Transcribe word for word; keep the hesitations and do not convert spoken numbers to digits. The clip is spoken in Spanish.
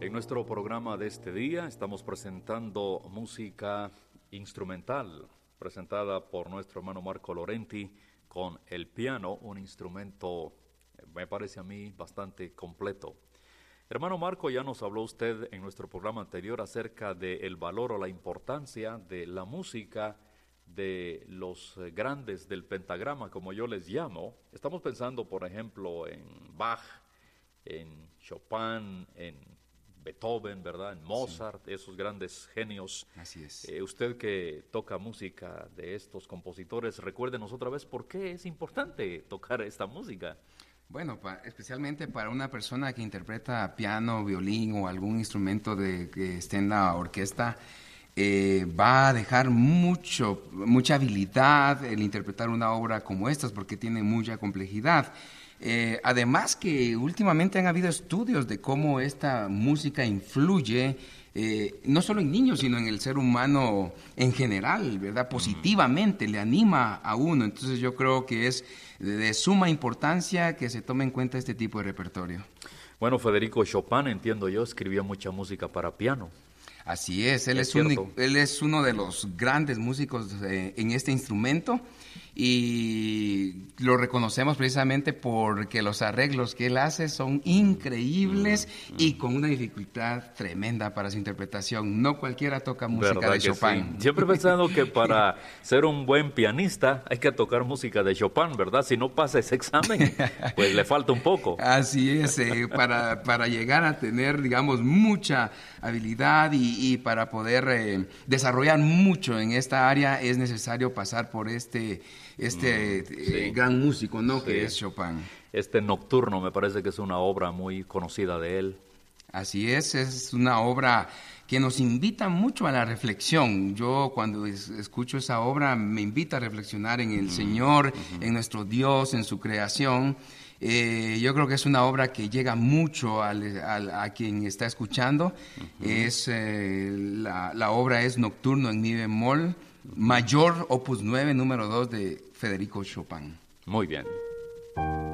En nuestro programa de este día estamos presentando música instrumental, presentada por nuestro hermano Marco Lorenti con el piano, un instrumento, me parece a mí, bastante completo. Hermano Marco, ya nos habló usted en nuestro programa anterior acerca del valor o la importancia de la música de los grandes del pentagrama, como yo les llamo. Estamos pensando, por ejemplo, en Bach, en Chopin, en Beethoven, ¿verdad? En Mozart, sí. Esos grandes genios. Así es. Eh, usted que toca música de estos compositores, recuérdenos otra vez por qué es importante tocar esta música. Bueno, pa, especialmente para una persona que interpreta piano, violín o algún instrumento de, que esté en la orquesta, eh, va a dejar mucho, mucha habilidad el interpretar una obra como estas porque tiene mucha complejidad. Eh, además que últimamente han habido estudios de cómo esta música influye eh, no solo en niños, sino en el ser humano en general, ¿verdad? Positivamente, le anima a uno. Entonces yo creo que es de, de suma importancia que se tome en cuenta este tipo de repertorio. Bueno, Federico Chopin, entiendo yo, escribía mucha música para piano. Así es, él es, es, un, él es uno de los grandes músicos eh, en este instrumento y lo reconocemos precisamente porque los arreglos que él hace son increíbles mm, mm. y con una dificultad tremenda para su interpretación. No cualquiera toca música de Chopin. Sí? Siempre he pensado que para ser un buen pianista hay que tocar música de Chopin, ¿verdad? Si no pasa ese examen, pues le falta un poco. Así es, eh, para, para llegar a tener, digamos, mucha habilidad y, y para poder eh, desarrollar mucho en esta área es necesario pasar por este, este mm, sí. eh, gran músico, ¿no? Sí. Que es Chopin. Este Nocturno me parece que es una obra muy conocida de él. Así es, es una obra que nos invita mucho a la reflexión. Yo cuando es, escucho esa obra me invita a reflexionar en el mm, Señor, uh-huh. en nuestro Dios, en su creación. Eh, yo creo que es una obra que llega mucho al, al, a quien está escuchando. Uh-huh. Es, eh, la, la obra es Nocturno en mi bemol, mayor, opus nueve, número dos de Federico Chopin. Muy bien.